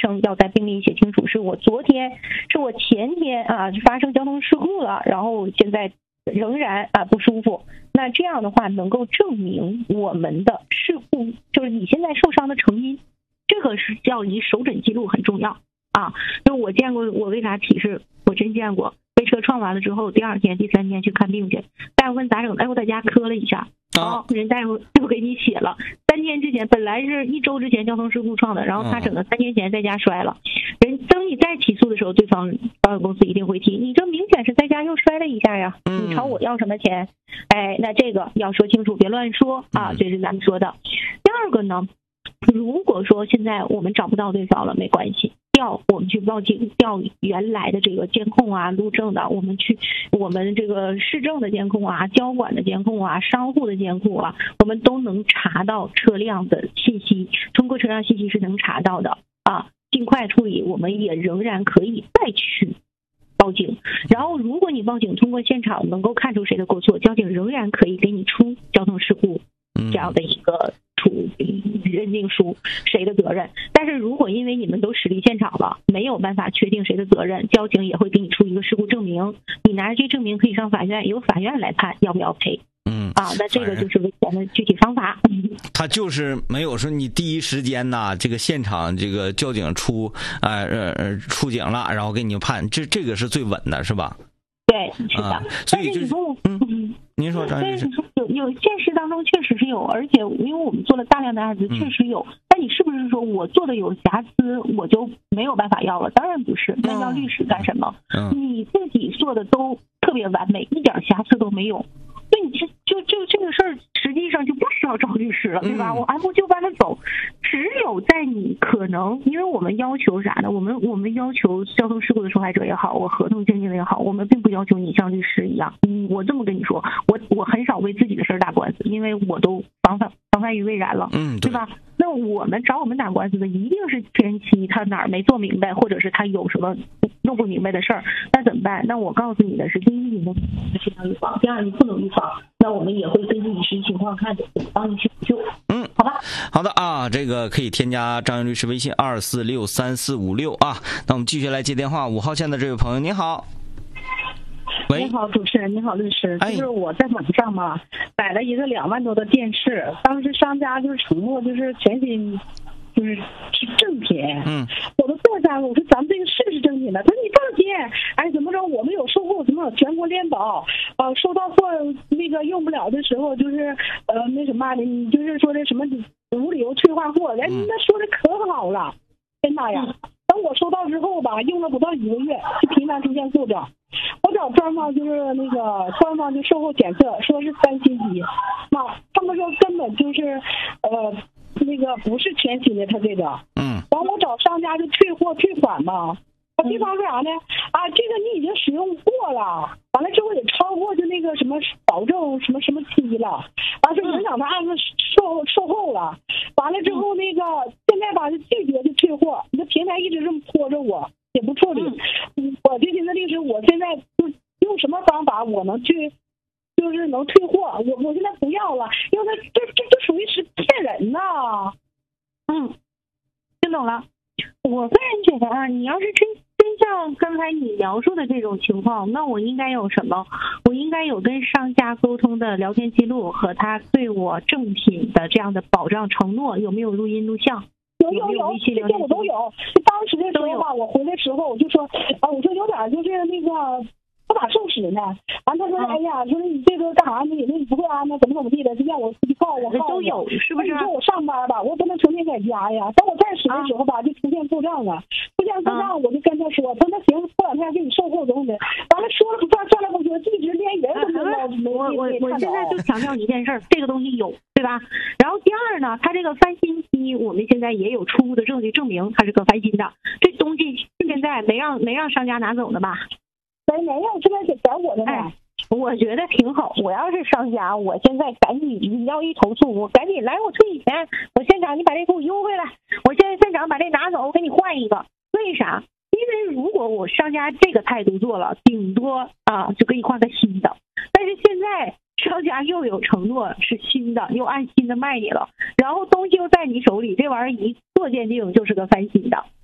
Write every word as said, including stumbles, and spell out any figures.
生要在病历写清楚，是我昨天是我前天啊发生交通事故了，然后现在仍然啊不舒服，那这样的话能够证明我们的事故就是你现在受伤的成因，这个是叫你手诊记录很重要啊。就我见过，我为啥提示？我真见过被车撞完了之后，第二天、第三天去看病去，大夫问咋整？哎，我在家磕了一下。哦，人大夫就给你写了，三天之前本来是一周之前交通事故撞的，然后他整个三天前在家摔了。人等你再起诉的时候，对方保险公司一定会提，你这明显是在家又摔了一下呀，你朝我要什么钱？哎，那这个要说清楚，别乱说啊，这是咱们说的。第二个呢，如果说现在我们找不到对方了，没关系。调我们去报警，调原来的这个监控啊、路政的，我们去我们这个市政的监控啊、交管的监控啊、商户的监控啊，我们都能查到车辆的信息，通过车辆信息是能查到的啊。尽快处理，我们也仍然可以再去报警。然后，如果你报警通过现场能够看出谁的过错，交警仍然可以给你出交通事故这样的一个处认定书，谁的责任。但是如果因为你们都驶离现场了，没有办法确定谁的责任，交警也会给你出一个事故证明，你拿着这证明可以上法院，由法院来判要不要赔。嗯啊，那这个就是维权的具体方法。 他就是没有说你第一时间呐，这个现场这个交警出呃呃出警了，然后给你判，这这个是最稳的，是吧？ 对，是的。 啊、所以就是嗯，您说张律师， 有有现实当中确实是有，而且因为我们做了大量的案子，确实有。但你是不是说我做的有瑕疵，我就没有办法要了？当然不是，那要律师干什么？嗯、你自己做的都特别完美，一点瑕疵都没有。对，你这就就这个事儿，实际上就不需要找律师了，对吧？嗯、我按部就班的走。只有在你可能，因为我们要求啥呢？我们我们要求交通事故的受害者也好，我合同经纪人也好，我们并不要求你像律师一样。嗯，我这么跟你说，我我很少为自己的事儿打官司，因为我都防范防范于未然了，嗯，对吧？那我们找我们打官司的一定是前期他哪儿没做明白，或者是他有什么弄不明白的事儿，那怎么办？那我告诉你的是，第一，你能尽量预防；第二，你不能预防，那我们也会根据你实际情况看怎么帮你去补救。嗯，好吧。 好的啊，这个可以添加张云律师微信二四六三四五六啊。那我们继续来接电话，五号线的这位朋友，你好。 你好，主持人，你好，律师。就是我在网上嘛买了一个两万多的电视，当时商家就是承诺就是全新，就是是正品。嗯，我都坐下了，我说咱们这个是不是正品的？他说你放心，哎，怎么着，我们有售后什么全国联保，呃，收到货那个用不了的时候，就是呃那什么的，你就是说的什么无理由退换货，人家说的可好了，真的呀。等我收到之后吧，用了不到一个月，就频繁出现故障。我找官方就是那个官方就售后检测，说是三星机，那他们说根本就是呃那个不是全新的，他这个，嗯，完我找商家就退货退款嘛。对方说啥呢？啊，这个你已经使用过了，完了之后也超过就那个什么保证什么什么期了，完是影响他案子售售后了，完了之后那个现在吧就拒绝就退货，你的平台一直这么拖着我，也不处理。嗯、我就寻思律师，我现在就用什么方法我能去，就是能退货？我我现在不要了，因为他这这这属于是骗人呐。 嗯，听懂了。我个人觉得啊，你要是真真像刚才你描述的这种情况，那我应该有什么？我应该有跟商家沟通的聊天记录和他对我正品的这样的保障承诺，有没有录音录像？ 有有有，这些我都有。当时的时候吧，我回来时候我就说啊，我说有点就是那个不咋受使呢。完他说哎呀，说你这个干啥呢？你不会安呢？怎么怎么地的？就让我去告我告都有，是不是？ 你说我上班吧，我不能成天在家呀。等我再使的时候吧，就出现故障了。出现故障，我就跟他说，他说那行，过两天给你售后怎么的。完了说了不算，算了不说，一直连人都没有。 我我我现在就强调一件事，这个东西有，对吧？然后第二呢，他这个翻新机，我们现在也有初步的证据证明它是个翻新的。这东西现在没让没让商家拿走的吧？ 没没有，这边给找我的呢。 哎，我觉得挺好。我要是商家，我现在赶紧，你要一投诉，我赶紧来，我退你钱，我现场你把这给我邮回来，我现在现场把这拿走，我给你换一个。为啥？因为如果我商家这个态度做了，顶多啊就给你换个新的。但是现在商家又有承诺是新的，又按新的卖你了，然后东西又在你手里，这玩意儿一做鉴定就是个翻新的。